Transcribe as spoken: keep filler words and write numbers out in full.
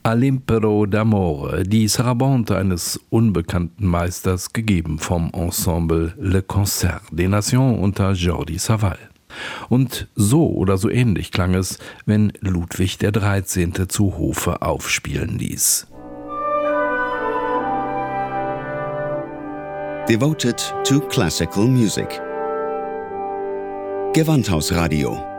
All'impero d'amore, die Sarabande eines unbekannten Meisters, gegeben vom Ensemble Le Concert des Nations unter Jordi Savall. Und so oder so ähnlich klang es, wenn Ludwig der Dreizehnte zu Hofe aufspielen ließ. Devoted to classical music. Gewandhausradio